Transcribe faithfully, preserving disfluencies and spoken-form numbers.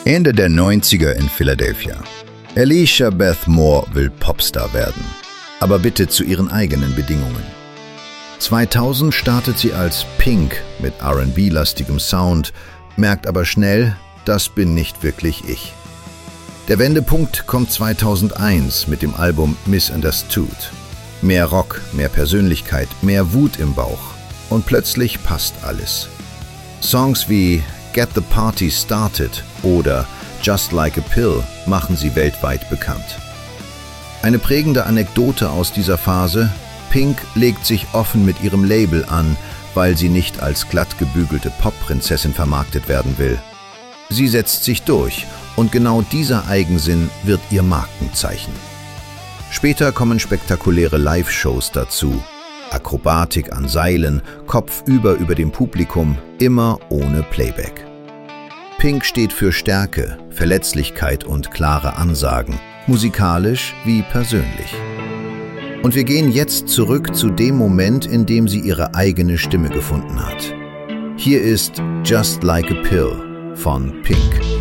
Ende der neunziger in Philadelphia. Alicia Beth Moore will Popstar werden, aber bitte zu ihren eigenen Bedingungen. zweitausend startet sie als Pink mit R and B-lastigem Sound, merkt aber schnell, das bin nicht wirklich ich. Der Wendepunkt kommt zweitausendeins mit dem Album Misunderstood. Mehr Rock, mehr Persönlichkeit, mehr Wut im Bauch und plötzlich passt alles. Songs wie Get the Party Started oder Just Like a Pill machen sie weltweit bekannt. Eine prägende Anekdote aus dieser Phase: Pink legt sich offen mit ihrem Label an, weil sie nicht als glatt gebügelte Popprinzessin vermarktet werden will. Sie setzt sich durch und genau dieser Eigensinn wird ihr Markenzeichen. Später kommen spektakuläre Live-Shows dazu. Akrobatik an Seilen, kopfüber über dem Publikum, immer ohne Playback. Pink steht für Stärke, Verletzlichkeit und klare Ansagen, musikalisch wie persönlich. Und wir gehen jetzt zurück zu dem Moment, in dem sie ihre eigene Stimme gefunden hat. Hier ist Just Like a Pill von Pink.